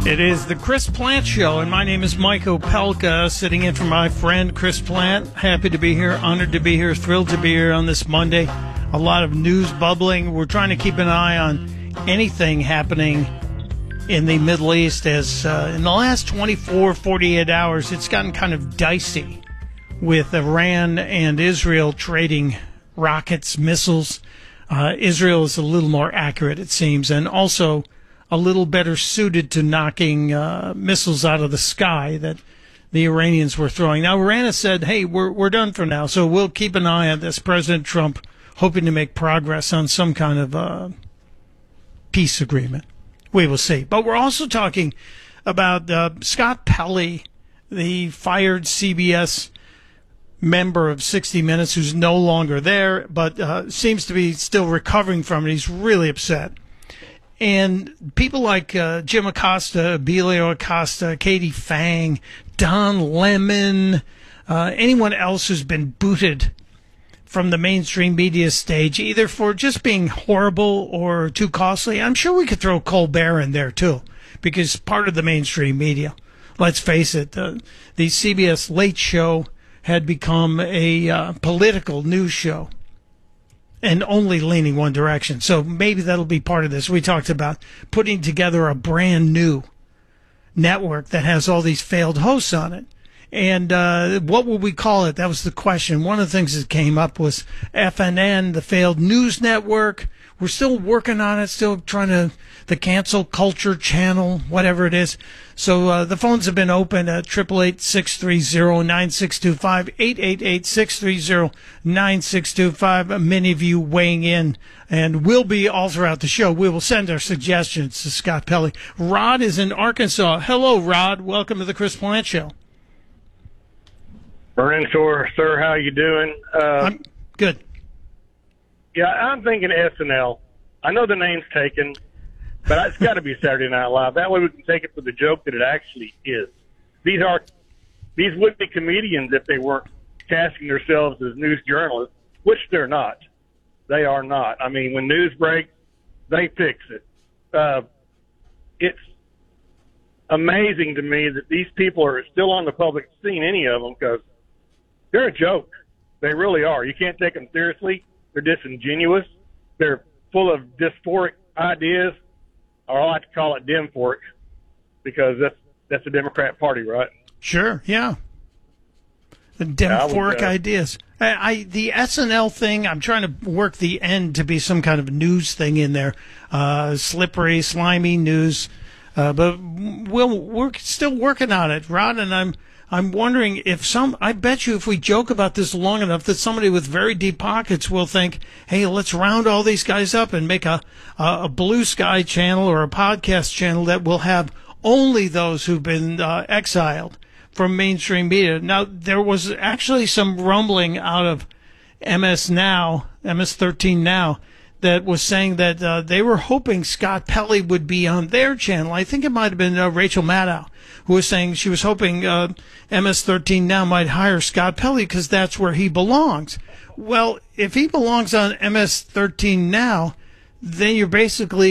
It is the Chris Plant Show, and my name is Mike Opelka, sitting in for my friend Chris Plant. Happy to be here, honored to be here, thrilled to be here on this Monday. A lot of news bubbling. We're trying to keep an eye on anything happening in the Middle East, as in the last 24, 48 hours, it's gotten kind of dicey with Iran and Israel trading rockets, missiles. Israel is a little more accurate, it seems, and also a little better suited to knocking missiles out of the sky that the Iranians were throwing. Now, Iran has said, hey, we're done for now, so we'll keep an eye on this. President Trump hoping to make progress on some kind of peace agreement. We will see. But we're also talking about Scott Pelley, the fired CBS member of 60 Minutes, who's no longer there, but seems to be still recovering from it. He's really upset. And people like Jim Acosta, Emilio Acosta, Katie Fang, Don Lemon, anyone else who's been booted from the mainstream media stage, either for just being horrible or too costly. I'm sure we could throw Colbert in there, too, because part of the mainstream media. Let's face it, the CBS Late Show had become a political news show, and only leaning one direction. So maybe that'll be part of this. We talked about putting together a brand new network that has all these failed hosts on it. And what would we call it? That was the question. One of the things that came up was FNN, the failed news network. We're still working on it, still trying to, the cancel culture channel, whatever it is. So the phones have been open at 888-630-9625, 888-630-9625. Many of you weighing in, and will be all throughout the show. We will send our suggestions to Scott Pelley. Rod is in Arkansas. Hello, Rod. Welcome to the Chris Plant Show. Sir, how you doing? I'm good. Yeah, I'm thinking SNL. I know the name's taken, but it's got to be Saturday Night Live. That way we can take it for the joke that it actually is. These would-be comedians if they weren't casting themselves as news journalists, which they're not. They are not. I mean, when news breaks, they fix it. It's amazing to me that these people are still on the public scene, any of them, because they're a joke. They really are. You can't take them seriously. They're disingenuous. They're full of dysphoric ideas, or I like to call it dimphoric, because that's the Democrat Party, right? Sure, yeah. The dimphoric ideas. The SNL thing, I'm trying to work the end to be some kind of news thing in there. Slippery, slimy news. But we're still working on it, Rod, and I'm wondering if I bet you if we joke about this long enough that somebody with very deep pockets will think, hey, let's round all these guys up and make a Blue Sky channel or a podcast channel that will have only those who've been exiled from mainstream media. Now, there was actually some rumbling out of MS13 Now, that was saying that they were hoping Scott Pelley would be on their channel. I think it might have been Rachel Maddow, who was saying she was hoping MS13 Now might hire Scott Pelley because that's where he belongs. Well, if he belongs on MS13 Now, then you're basically